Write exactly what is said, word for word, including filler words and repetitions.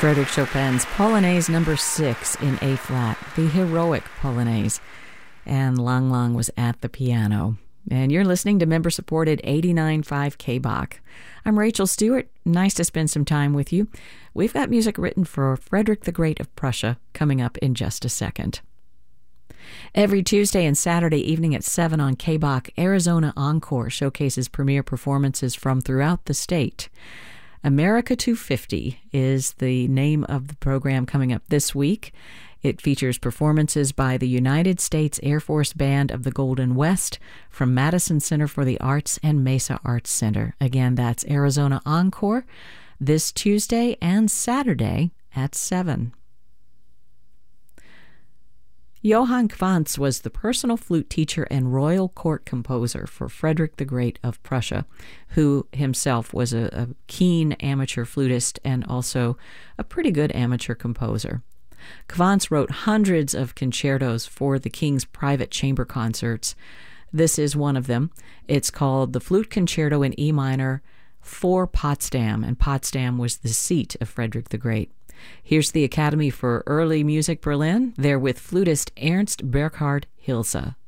Frédéric Chopin's Polonaise number six in A-flat, the heroic Polonaise. And Lang Lang was at the piano. And you're listening to member-supported eighty-nine point five K B A C. I'm Rachel Stewart. Nice to spend some time with you. We've got music written for Frederick the Great of Prussia coming up in just a second. Every Tuesday and Saturday evening at seven on K B A C, Arizona Encore showcases premiere performances from throughout the state. America two fifty is the name of the program coming up this week. It features performances by the United States Air Force Band of the Golden West from Madison Center for the Arts and Mesa Arts Center. Again, that's Arizona Encore this Tuesday and Saturday at seven. Johann Quantz was the personal flute teacher and royal court composer for Frederick the Great of Prussia, who himself was a, a keen amateur flutist and also a pretty good amateur composer. Quantz wrote hundreds of concertos for the king's private chamber concerts. This is one of them. It's called the Flute Concerto in E minor for Potsdam, and Potsdam was the seat of Frederick the Great. Here's the Academy for Early Music Berlin. They're with flutist Ernst Burkhard Hilse.